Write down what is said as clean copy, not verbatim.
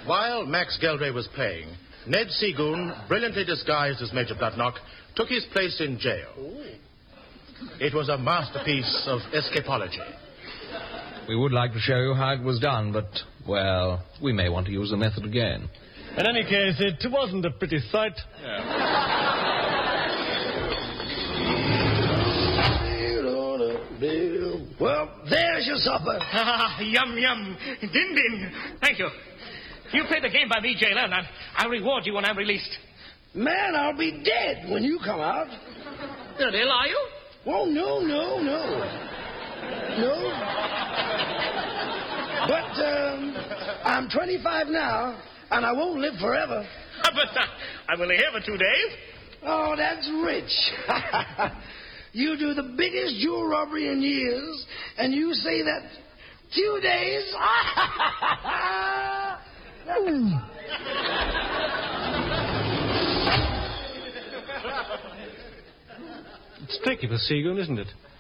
While Max Geldray was playing, Ned Seagoon, brilliantly disguised as Major Bloodnock, took his place in jail. Ooh. It was a masterpiece of escapology. We would like to show you how it was done, but, well, we may want to use the method again. In any case, it wasn't a pretty sight. Yeah. Well, there's your supper. Yum, yum. Din, din. Thank you. You play the game by me, jailer, and I'll reward you when I'm released. Man, I'll be dead when you come out. You're ill, are you? Oh, no. But I'm 25 now, and I won't live forever. But I'm only here for 2 days. Oh, that's rich. You do the biggest jewel robbery in years, and you say that few days. It's tricky for Seagoon, isn't it?